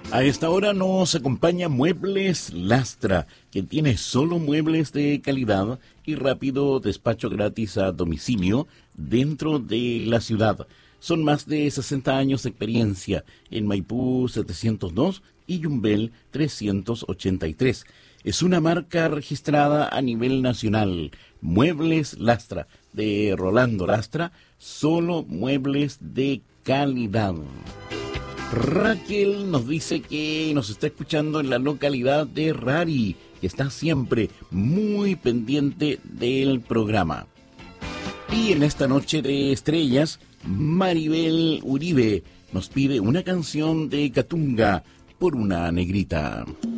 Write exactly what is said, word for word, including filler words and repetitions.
A esta hora nos acompaña Muebles Lastra, que tiene solo muebles de calidad y rápido despacho gratis a domicilio dentro de la ciudad. Son más de sesenta años de experiencia en Maipú setecientos dos y Yumbel trescientos ochenta y tres. Es una marca registrada a nivel nacional. Muebles Lastra, de Rolando Lastra, solo muebles de calidad. Raquel nos dice que nos está escuchando en la localidad de Rari, que está siempre muy pendiente del programa. Y en esta noche de estrellas, Maribel Uribe nos pide una canción de Catunga por una negrita.